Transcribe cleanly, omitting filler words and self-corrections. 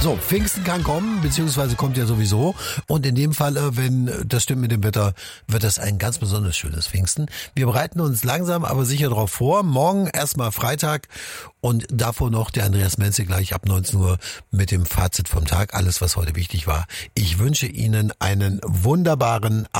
So, Pfingsten kann kommen, beziehungsweise kommt ja sowieso. Und in dem Fall, wenn das stimmt mit dem Wetter, wird das ein ganz besonders schönes Pfingsten. Wir bereiten uns langsam, aber sicher darauf vor. Morgen erstmal Freitag und davor noch der Andreas Menze gleich ab 19 Uhr mit dem Fazit vom Tag. Alles, was heute wichtig war. Ich wünsche Ihnen einen wunderbaren